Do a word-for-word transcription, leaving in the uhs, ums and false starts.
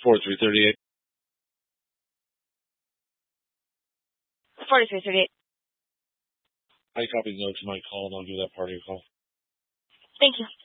four three three eight. forty-three thirty-eight. I copy the note to my call, and I'll give that party a call. Thank you.